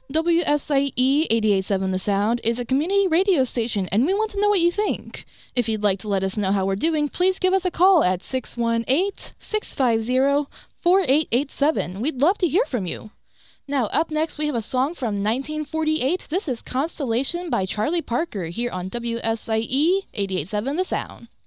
WSIE 88.7 The Sound is a community radio station, and we want to know what you think. If you'd like to let us know how we're doing, please give us a call at 618-650-4887. We'd love to hear from you. Now, up next, we have a song from 1948. This is Constellation by Charlie Parker here on WSIE 88.7 The Sound.